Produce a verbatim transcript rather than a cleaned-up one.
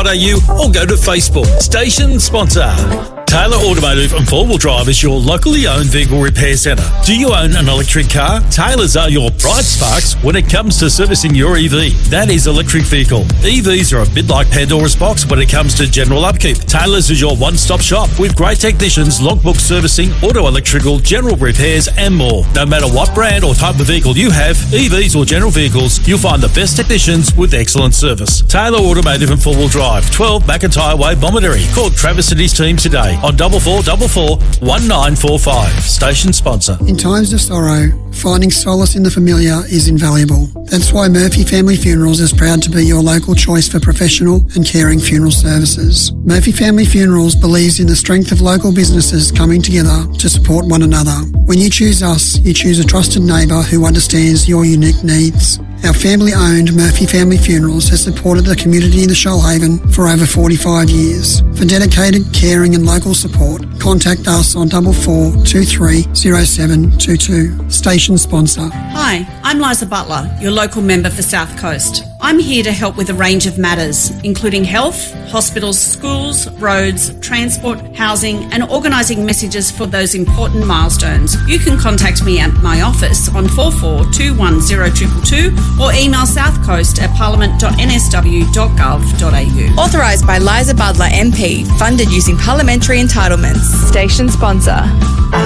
dot a u or go to Facebook. Station sponsor. Taylor Automotive and Four Wheel Drive is your locally owned vehicle repair centre. Do you own an electric car? Taylor's are your bright sparks when it comes to servicing your E V. That is electric vehicle. E Vs are a bit like Pandora's box when it comes to general upkeep. Taylor's is your one-stop shop with great technicians, logbook servicing, auto electrical, general repairs and more. No matter what brand or type of vehicle you have, E Vs or general vehicles, you'll find the best technicians with excellent service. Taylor Automotive and Four Wheel Drive, twelve McIntyre Way, Bomaderry. Call Travis and his team today on double four double four one nine four five. Station sponsor. In times of sorrow, finding solace in the familiar is invaluable. That's why Murphy Family Funerals is proud to be your local choice for professional and caring funeral services. Murphy Family Funerals believes in the strength of local businesses coming together to support one another. When you choose us, you choose a trusted neighbour who understands your unique needs. Our family-owned Murphy Family Funerals has supported the community in the Shoalhaven for over forty-five years. For dedicated, caring and local support, contact us on double four two three zero seven two two. Station sponsor. Hi, I'm Liza Butler, your local member for South Coast. I'm here to help with a range of matters, including health, hospitals, schools, roads, transport, housing, and organising messages for those important milestones. You can contact me at my office on four four two one zero two two or email southcoast at parliament dot n s w dot gov dot a u. Authorised by Liza Butler M P, funded using parliamentary entitlements. Station sponsor.